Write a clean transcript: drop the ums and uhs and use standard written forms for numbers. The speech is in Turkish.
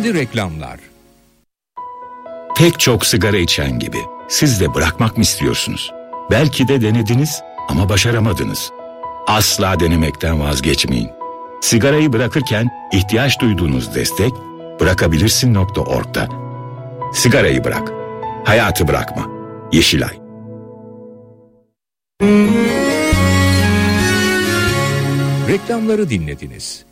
Sesli reklamlar. Pek çok sigara içen gibi siz de bırakmak mı istiyorsunuz? Belki de denediniz ama başaramadınız. Asla denemekten vazgeçmeyin. Sigarayı bırakırken ihtiyaç duyduğunuz destek bırakabilirsin.org'da. Sigarayı bırak, hayatı bırakma. Yeşilay. Reklamları dinlediniz.